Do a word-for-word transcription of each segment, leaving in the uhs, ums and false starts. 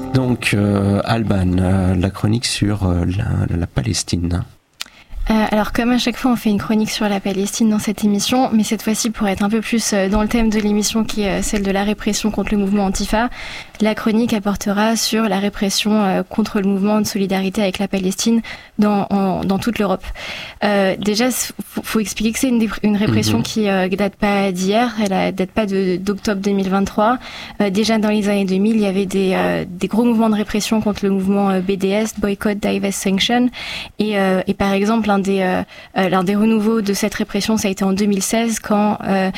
Donc, euh, Alban, euh, la chronique sur euh, la, la Palestine. Euh, alors comme à chaque fois on fait une chronique sur la Palestine dans cette émission, mais cette fois-ci pour être un peu plus euh, dans le thème de l'émission qui est euh, celle de la répression contre le mouvement Antifa, la chronique apportera sur la répression euh, contre le mouvement de solidarité avec la Palestine dans, en, dans toute l'Europe. Euh, déjà, faut, faut expliquer que c'est une, une répression mmh. qui euh, date pas d'hier, elle a, date pas de, d'octobre deux mille vingt-trois. Euh, déjà dans les années deux mille, il y avait des, euh, des gros mouvements de répression contre le mouvement euh, B D S, Boycott, Divest, Sanction, et, euh, et par exemple l'un des euh, euh, l'un des renouveaux de cette répression, ça a été en deux mille seize quand euh,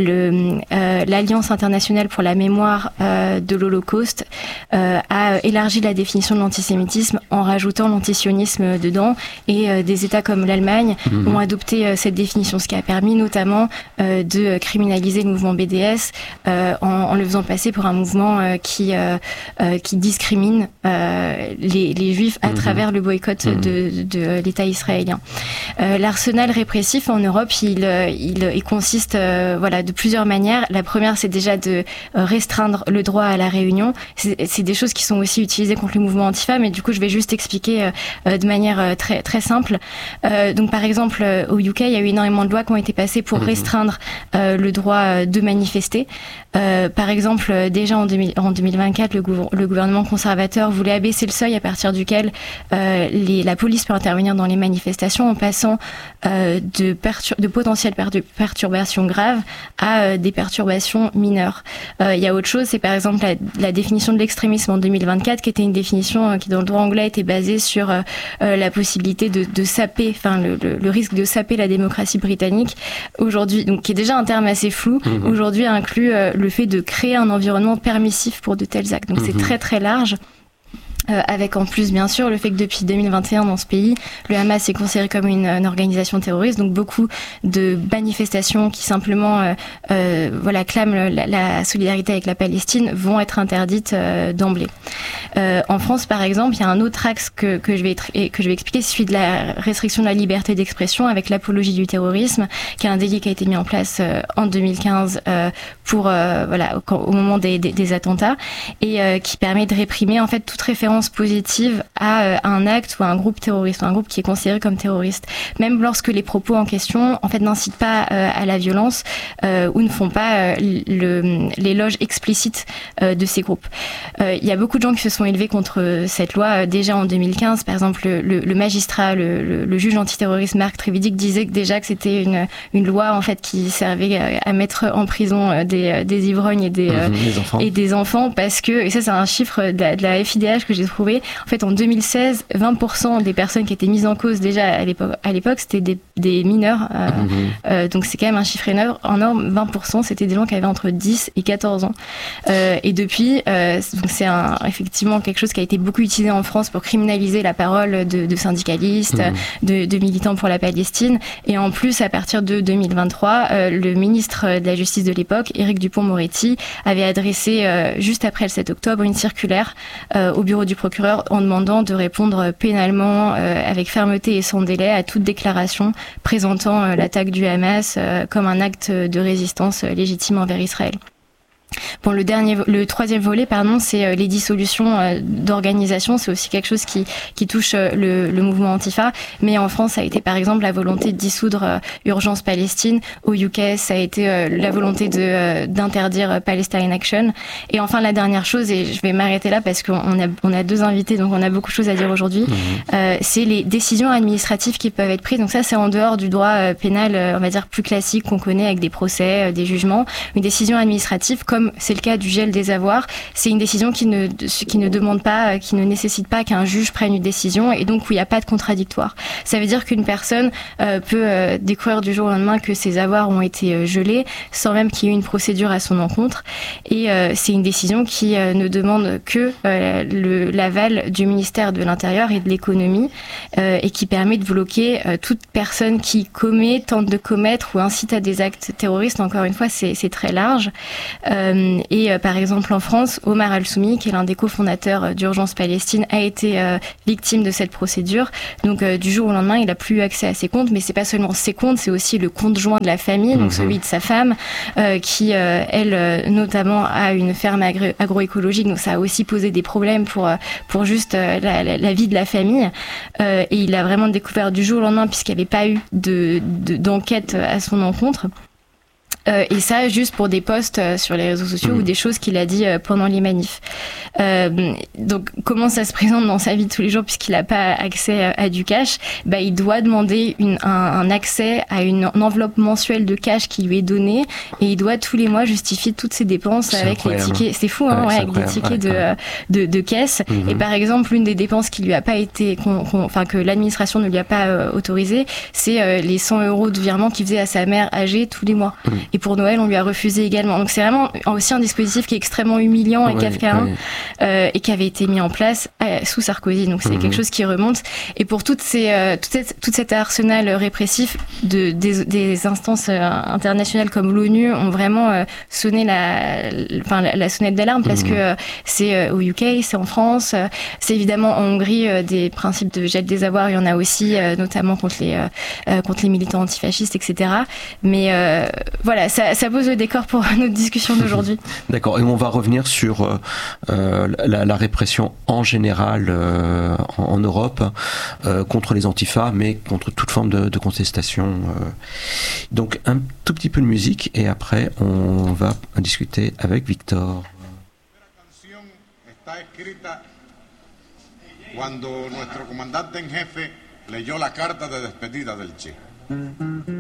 le euh, l'Alliance internationale pour la mémoire euh, de l'Holocauste euh, a élargi la définition de l'antisémitisme en rajoutant l'antisionisme dedans, et euh, des États comme l'Allemagne mmh. ont adopté euh, cette définition, ce qui a permis notamment euh, de criminaliser le mouvement B D S euh, en, en le faisant passer pour un mouvement euh, qui euh, euh, qui discrimine euh, les, les Juifs à mmh. travers le boycott mmh. de, de, de l'État israélien. Euh, l'arsenal répressif en Europe, il, il, il consiste euh, voilà, de plusieurs manières. La première, c'est déjà de euh, restreindre le droit à la réunion. C'est, c'est des choses qui sont aussi utilisées contre le mouvement Antifa, mais du coup, je vais juste expliquer euh, euh, de manière euh, très, très simple. Euh, donc, par exemple, euh, au U K, il y a eu énormément de lois qui ont été passées pour mmh. restreindre euh, le droit de manifester. Euh, par exemple, déjà en, deux mille, en deux mille vingt-quatre, le, gouv- le gouvernement conservateur voulait abaisser le seuil à partir duquel euh, les, la police peut intervenir dans les manifestations en passant euh, de, pertur- de potentielles per- perturbations graves à euh, des perturbations mineures. Euh, il y a autre chose, c'est par exemple la, la définition de l'extrémisme en deux mille vingt-quatre, qui était une définition euh, qui dans le droit anglais était basée sur euh, euh, la possibilité de, de saper, enfin le, le, le risque de saper la démocratie britannique. Aujourd'hui, donc qui est déjà un terme assez flou, mmh. aujourd'hui inclut euh, le fait de créer un environnement permissif pour de tels actes. Donc mmh. c'est très très large. Euh, avec en plus bien sûr le fait que depuis deux mille vingt et un dans ce pays, le Hamas est considéré comme une, une organisation terroriste, donc beaucoup de manifestations qui simplement euh, euh, voilà clament la, la solidarité avec la Palestine vont être interdites euh, d'emblée. Euh, en France par exemple, il y a un autre axe que, que je vais que je vais expliquer, celui de la restriction de la liberté d'expression avec l'apologie du terrorisme, qui est un délit qui a été mis en place euh, en deux mille quinze euh, pour euh, voilà au, au moment des, des, des attentats, et euh, qui permet de réprimer en fait toute référence positive à euh, un acte ou à un groupe terroriste, ou un groupe qui est considéré comme terroriste, même lorsque les propos en question en fait n'incitent pas euh, à la violence euh, ou ne font pas euh, le, l'éloge explicite euh, de ces groupes. Euh, il y a beaucoup de gens qui se sont élevés contre cette loi euh, déjà en deux mille quinze. Par exemple, le, le, le magistrat, le, le, le juge antiterroriste Marc Trévidic disait que déjà que c'était une, une loi en fait qui servait à, à mettre en prison euh, des, des ivrognes et des, mmh, euh, des enfants. et des enfants, parce que, et ça c'est un chiffre de la, de la F I D H que j'ai trouvé, en fait en deux mille seize, vingt pour cent des personnes qui étaient mises en cause déjà à l'époque, à l'époque c'était des, des mineurs, euh, mmh. euh, donc c'est quand même un chiffre énorme. vingt pour cent c'était des gens qui avaient entre dix et quatorze ans, euh, et depuis euh, donc c'est un, effectivement quelque chose qui a été beaucoup utilisé en France pour criminaliser la parole de, de syndicalistes, mmh. de, de militants pour la Palestine, et en plus à partir de deux mille vingt-trois, euh, le ministre de la Justice de l'époque, Éric Dupond-Moretti, avait adressé euh, juste après le sept octobre une circulaire euh, au bureau du procureur en demandant de répondre pénalement euh, avec fermeté et sans délai à toute déclaration présentant euh, l'attaque du Hamas euh, comme un acte de résistance euh, légitime envers Israël. Bon, le dernier, le troisième volet, pardon, c'est euh, les dissolutions euh, d'organisations. C'est aussi quelque chose qui qui touche euh, le, le mouvement Antifa. Mais en France, ça a été par exemple la volonté de dissoudre euh, Urgence Palestine. Au U K, ça a été euh, la volonté de euh, d'interdire euh, Palestine Action. Et enfin, la dernière chose, et je vais m'arrêter là parce qu'on a on a deux invités, donc on a beaucoup de choses à dire aujourd'hui. Mmh. Euh, c'est les décisions administratives qui peuvent être prises. Donc ça, c'est en dehors du droit euh, pénal, euh, on va dire plus classique qu'on connaît avec des procès, euh, des jugements. Une décision administrative comme c'est le cas du gel des avoirs, c'est une décision qui ne, qui ne demande pas, qui ne nécessite pas qu'un juge prenne une décision, et donc où il n'y a pas de contradictoire. Ça veut dire qu'une personne euh, peut euh, découvrir du jour au lendemain que ses avoirs ont été euh, gelés, sans même qu'il y ait eu une procédure à son encontre. Et euh, c'est une décision qui euh, ne demande que euh, le, l'aval du ministère de l'Intérieur et de l'Économie, euh, et qui permet de bloquer euh, toute personne qui commet, tente de commettre ou incite à des actes terroristes. Encore une fois, c'est, c'est très large. Euh, Euh, et euh, par exemple en France, Omar Al-Soumi, qui est l'un des cofondateurs d'Urgence Palestine, a été euh, victime de cette procédure. Donc euh, du jour au lendemain, il n'a plus eu accès à ses comptes, mais c'est pas seulement ses comptes, c'est aussi le compte joint de la famille, donc mmh. celui de sa femme, euh, qui euh, elle euh, notamment a une ferme agro- agroécologique, donc ça a aussi posé des problèmes pour euh, pour juste euh, la, la, la vie de la famille. Euh, et il a vraiment découvert du jour au lendemain, puisqu'il n'y avait pas eu de, de d'enquête à son encontre. Euh, et ça, juste pour des posts euh, sur les réseaux sociaux mmh. ou des choses qu'il a dit euh, pendant les manifs. Euh, donc, comment ça se présente dans sa vie de tous les jours, puisqu'il n'a pas accès à, à du cash? Bah, il doit demander une, un, un accès à une, une enveloppe mensuelle de cash qui lui est donnée, et il doit tous les mois justifier toutes ses dépenses c'est avec incroyable. les tickets. C'est fou, hein, ouais, ouais, avec des tickets ouais, de, de, de caisse. Mmh. Et par exemple, l'une des dépenses qui lui a pas été, qu'on, qu'on, enfin que l'administration ne lui a pas euh, autorisé, c'est euh, les cent euros de virement qu'il faisait à sa mère âgée tous les mois. Mmh. Et pour Noël, on lui a refusé également. Donc c'est vraiment aussi un dispositif qui est extrêmement humiliant et ouais, kafkaïen ouais. euh, et qui avait été mis en place euh, sous Sarkozy. Donc c'est mmh. quelque chose qui remonte. Et pour toutes ces, euh, tout, cette, tout cet arsenal répressif de, des, des instances euh, internationales comme l'ONU ont vraiment euh, sonné la, enfin, la, la sonnette d'alarme parce mmh. que euh, c'est euh, au U K, c'est en France, euh, c'est évidemment en Hongrie euh, des principes de gel des avoirs. Il y en a aussi, euh, notamment contre les, euh, contre les militants antifascistes, et cetera. Mais euh, voilà, ça, ça pose le décor pour notre discussion d'aujourd'hui. D'accord, et on va revenir sur euh, la, la répression en général euh, en, en Europe euh, contre les antifas, mais contre toute forme de, de contestation. Euh. Donc un tout petit peu de musique et après on va discuter avec Victor. Cuando nuestro comandante en jefe leyó la carta de despedida del Che.